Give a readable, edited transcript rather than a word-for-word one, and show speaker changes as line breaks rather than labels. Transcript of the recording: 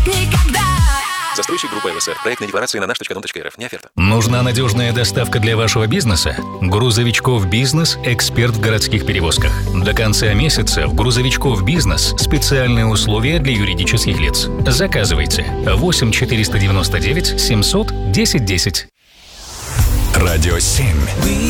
Никогда.
Застройщик группа ЛСР. Проектная декларация на наш.дом.рф. Не оферта.
Нужна надежная доставка для вашего бизнеса? Грузовичков Бизнес – эксперт в городских перевозках. До конца месяца в Грузовичков Бизнес специальные условия для юридических лиц. Заказывайте 8 499 700 10 10.
Радио 7.